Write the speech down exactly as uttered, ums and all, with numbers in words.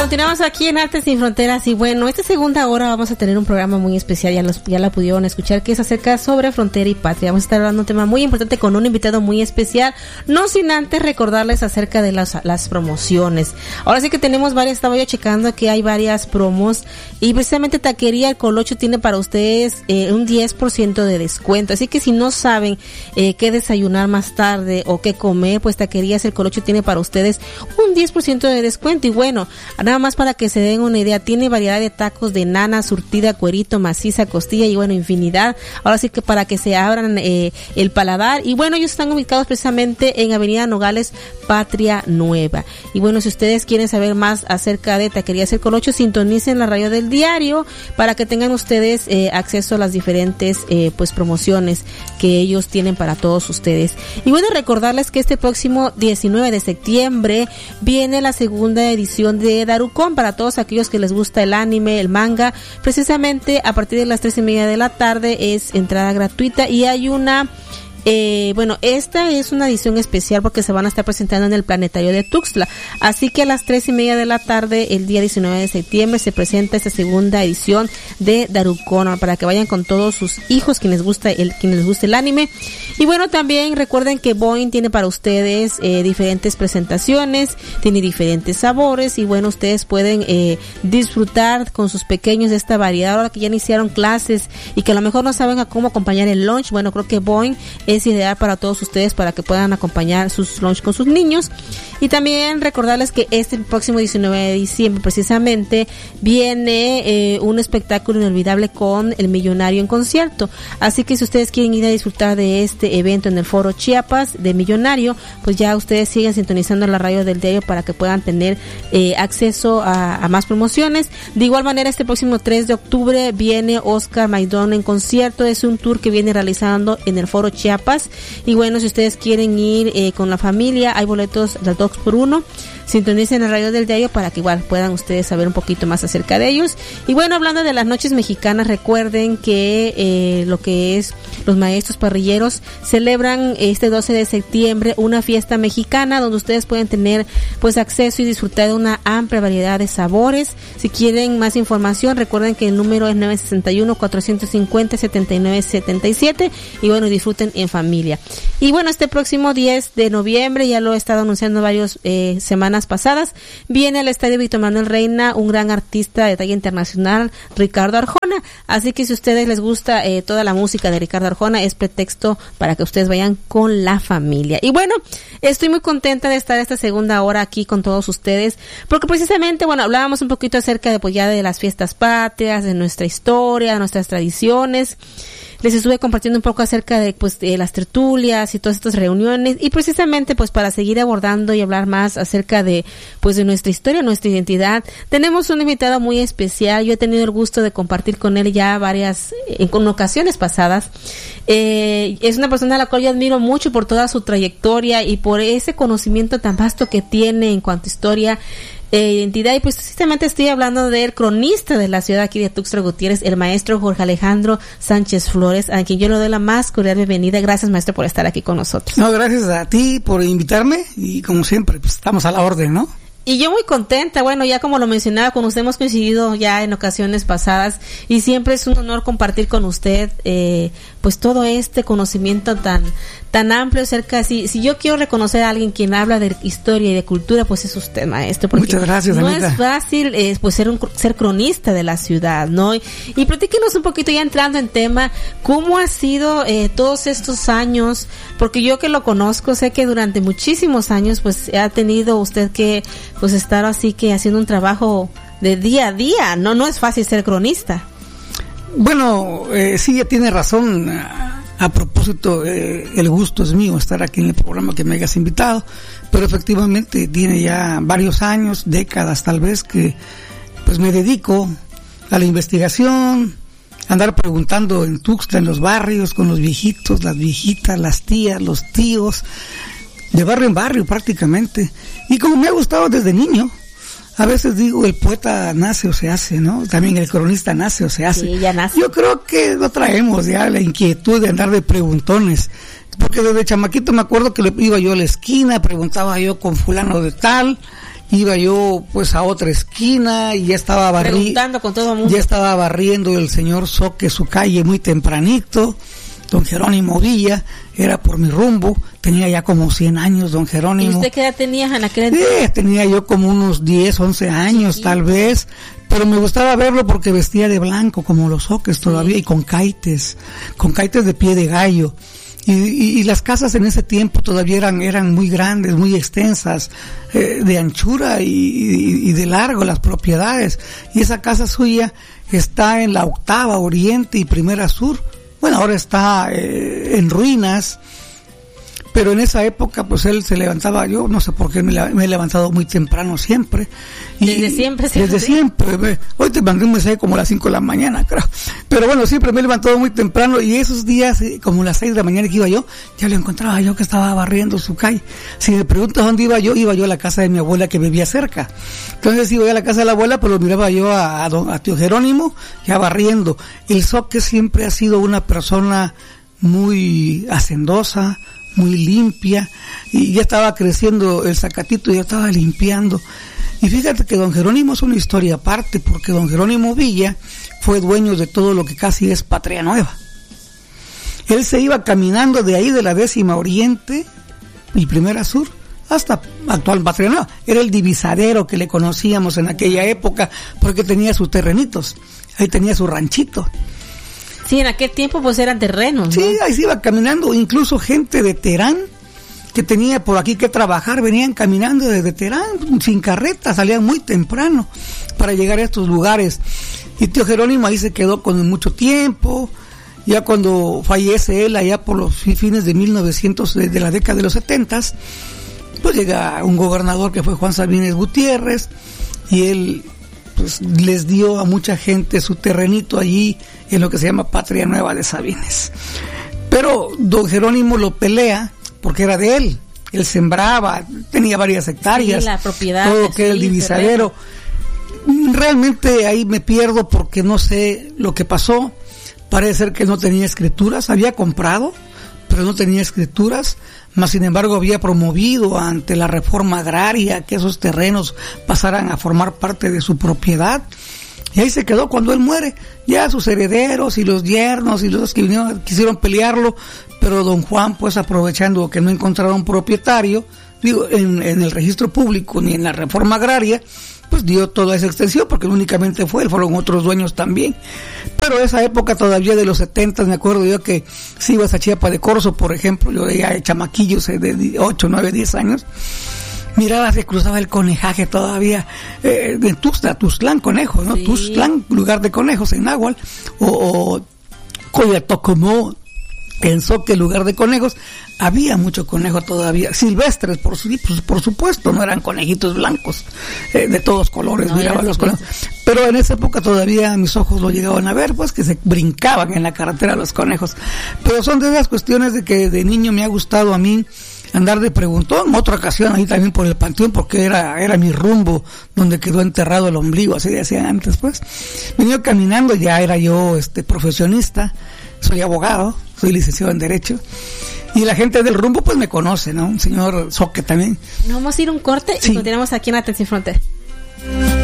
continuamos aquí en Artes Sin Fronteras y bueno, esta segunda hora vamos a tener un programa muy especial, ya, los, ya la pudieron escuchar, que es acerca sobre frontera y patria. Vamos a estar hablando de un tema muy importante con un invitado muy especial, no sin antes recordarles acerca de las, las promociones. Ahora sí que tenemos varias, estaba yo checando que hay varias promos y precisamente Taquería El Colocho tiene para ustedes eh, un diez por ciento de descuento, así que si no saben eh, qué desayunar más tarde o qué comer, pues Taquerías El Colocho tiene para ustedes un diez por ciento de descuento. Y bueno, nada más para que se den una idea, tiene variedad de tacos de nana, surtida, cuerito, maciza, costilla y bueno, infinidad. Ahora sí que para que se abran eh, el paladar. Y bueno, ellos están ubicados precisamente en Avenida Nogales, Patria Nueva. Y bueno, si ustedes quieren saber más acerca de Taquerías El Colocho, sintonicen la radio del diario para que tengan ustedes eh, acceso a las diferentes eh, pues promociones que ellos tienen para todos ustedes. Y bueno, recordarles que este próximo diecinueve de septiembre viene la segunda edición de Darucón para todos aquellos que les gusta el anime, el manga. Precisamente a partir de las tres y media de la tarde es entrada gratuita y hay una Eh, bueno, esta es una edición especial porque se van a estar presentando en el Planetario de Tuxtla, así que a las tres y media de la tarde el día diecinueve de septiembre se presenta esta segunda edición de Darucón para que vayan con todos sus hijos quienes gusta el quienes les guste el anime. Y bueno, también recuerden que Boeing tiene para ustedes eh, diferentes presentaciones, tiene diferentes sabores y bueno, ustedes pueden eh, disfrutar con sus pequeños de esta variedad. Ahora que ya iniciaron clases y que a lo mejor no saben a cómo acompañar el lunch, bueno, creo que Boeing es es ideal para todos ustedes para que puedan acompañar sus lunch con sus niños. Y también recordarles que este próximo diecinueve de diciembre precisamente viene eh, un espectáculo inolvidable con El Millonario en concierto, así que si ustedes quieren ir a disfrutar de este evento en el Foro Chiapas de Millonario, pues ya ustedes siguen sintonizando la radio del diario para que puedan tener eh, acceso a, a más promociones. De igual manera, este próximo tres de octubre viene Oscar Maidón en concierto, es un tour que viene realizando en el Foro Chiapas. Y bueno, si ustedes quieren ir eh, con la familia, hay boletos de dos por uno. Sintonicen el radio del diario para que igual puedan ustedes saber un poquito más acerca de ellos. Y bueno, hablando de las noches mexicanas, recuerden que eh, lo que es los maestros parrilleros celebran este doce de septiembre una fiesta mexicana donde ustedes pueden tener pues acceso y disfrutar de una amplia variedad de sabores. Si quieren más información, recuerden que el número es nueve seis uno, cuatro cinco cero, siete nueve siete siete y bueno, disfruten en familia. Y bueno, este próximo diez de noviembre, ya lo he estado anunciando varias eh, semanas pasadas, viene al Estadio Víctor Manuel Reina un gran artista de talla internacional, Ricardo Arjona, así que si a ustedes les gusta eh, toda la música de Ricardo Arjona, es pretexto para que ustedes vayan con la familia. Y bueno, estoy muy contenta de estar esta segunda hora aquí con todos ustedes, porque precisamente, bueno, hablábamos un poquito acerca de pues ya de las fiestas patrias, de nuestra historia, de nuestras tradiciones. Les estuve compartiendo un poco acerca de pues de las tertulias y todas estas reuniones y precisamente pues para seguir abordando y hablar más acerca de pues de nuestra historia, nuestra identidad, tenemos un invitado muy especial. Yo he tenido el gusto de compartir con él ya varias en, en ocasiones pasadas. Eh, es una persona a la cual yo admiro mucho por toda su trayectoria y por ese conocimiento tan vasto que tiene en cuanto a historia, Eh, identidad, y pues precisamente estoy hablando del cronista de la ciudad aquí de Tuxtla Gutiérrez, el maestro Jorge Alejandro Sánchez Flores, a quien yo le doy la más cordial bienvenida. Gracias, maestro, por estar aquí con nosotros. No, gracias a ti por invitarme y como siempre, pues estamos a la orden, ¿no? Y yo muy contenta, bueno, ya como lo mencionaba, con usted hemos coincidido ya en ocasiones pasadas y siempre es un honor compartir con usted eh, pues todo este conocimiento tan tan amplio acerca, si, si yo quiero reconocer a alguien quien habla de historia y de cultura, pues es usted, maestro. Porque muchas gracias, no Anita. Es fácil eh, pues ser un ser cronista de la ciudad, ¿no? Y, y platíquenos un poquito ya entrando en tema, ¿cómo ha sido eh, todos estos años? Porque yo que lo conozco, sé que durante muchísimos años pues ha tenido usted que pues estar así que haciendo un trabajo de día a día, no no es fácil ser cronista. Bueno, eh, sí, ya tiene razón. A, a propósito, eh, el gusto es mío estar aquí en el programa que me hayas invitado, pero efectivamente tiene ya varios años, décadas tal vez, que pues me dedico a la investigación, a andar preguntando en Tuxtla, en los barrios, con los viejitos, las viejitas, las tías, los tíos, de barrio en barrio prácticamente. Y como me ha gustado desde niño, a veces digo, el poeta nace o se hace, ¿no? También el cronista nace o se hace. Sí, ya nace. Yo creo que lo traemos ya, la inquietud de andar de preguntones. Porque desde chamaquito me acuerdo que le iba yo a la esquina, preguntaba yo con fulano de tal, iba yo pues a otra esquina y ya estaba barriendo, con todo mundo. Ya estaba barriendo el señor Soque su calle muy tempranito. Don Jerónimo Villa, era por mi rumbo, tenía ya como cien años don Jerónimo. ¿Y usted qué edad tenía en aquel entonces? Eh, tenía yo como unos diez, once años, sí, tal vez, pero me gustaba verlo porque vestía de blanco como los Soques todavía, sí, y con caites, con caites de pie de gallo. Y, y, y las casas en ese tiempo todavía eran eran muy grandes, muy extensas, eh, de anchura y, y, y de largo las propiedades. Y esa casa suya está en la octava Oriente y Primera Sur. Bueno, ahora está eh, en ruinas, pero en esa época pues él se levantaba, yo no sé por qué me, la, me he levantado muy temprano siempre. Y desde siempre, ¿sí? Desde siempre. Me, hoy te mandé un mensaje como a las cinco de la mañana, creo. Pero bueno, siempre me he levantado muy temprano y esos días, como a las seis de la mañana que iba yo, ya lo encontraba yo que estaba barriendo su calle. Si me preguntas dónde iba yo, iba yo a la casa de mi abuela que vivía cerca. Entonces iba a la casa de la abuela, pero lo miraba yo a, a, don, a tío Jerónimo ya barriendo. El Soque siempre ha sido una persona muy hacendosa, muy limpia, y ya estaba creciendo el zacatito, ya estaba limpiando. Y fíjate que don Jerónimo es una historia aparte, porque don Jerónimo Villa fue dueño de todo lo que casi es Patria Nueva. Él se iba caminando de ahí de la décima Oriente y Primera Sur hasta actual Patria Nueva. Era el divisadero que le conocíamos en aquella época, porque tenía sus terrenitos, ahí tenía su ranchito. Sí, en aquel tiempo pues eran terrenos, ¿no? Sí, ahí se iba caminando, incluso gente de Terán que tenía por aquí que trabajar, venían caminando desde Terán, sin carreta, salían muy temprano para llegar a estos lugares. Y tío Jerónimo ahí se quedó con mucho tiempo, ya cuando fallece él allá por los fines de mil novecientos, de, de la década de los setentas, pues llega un gobernador que fue Juan Sabines Gutiérrez, y él pues les dio a mucha gente su terrenito allí en lo que se llama Patria Nueva de Sabines. Pero don Jerónimo lo pelea porque era de él, él sembraba, tenía varias hectáreas, sí, la propiedad, todo que era el divisadero. Realmente ahí me pierdo porque no sé lo que pasó. Parece ser que no tenía escrituras, había comprado, pero no tenía escrituras, mas sin embargo había promovido ante la reforma agraria que esos terrenos pasaran a formar parte de su propiedad. Y ahí se quedó cuando él muere. Ya sus herederos y los yernos y los que vinieron quisieron pelearlo, pero don Juan, pues aprovechando que no encontraron propietario, digo, en, en el registro público ni en la reforma agraria, pues dio toda esa extensión, porque no únicamente fue él, fueron otros dueños también. Pero esa época todavía de los setentas, me acuerdo yo que si ibas a Chiapa de Corzo, por ejemplo, yo ya chamaquillos de ocho, nueve, diez años, miraba, se cruzaba el conejaje todavía, eh, de Tuxtla, Tuxtlán, conejos, ¿no? Sí. Tuxtlán, lugar de conejos en náhuatl, o, o Coyatocomó, en Soque, lugar de conejos. Había mucho conejo todavía, silvestres, por, pues, por supuesto, no eran conejitos blancos, eh, de todos colores, no, miraba los conejos. Pero en esa época todavía mis ojos lo llegaban a ver, pues que se brincaban en la carretera los conejos. Pero son de esas cuestiones de que de niño me ha gustado a mí andar de preguntón. Otra ocasión ahí también por el panteón, porque era era mi rumbo donde quedó enterrado el ombligo, así decían antes, pues. Venía caminando, ya era yo este profesionista, soy abogado, soy licenciado en Derecho, y la gente del rumbo pues me conoce, ¿no? Un señor Soque también. Nos vamos a ir un corte, sí, y continuamos aquí en Atención Frontera.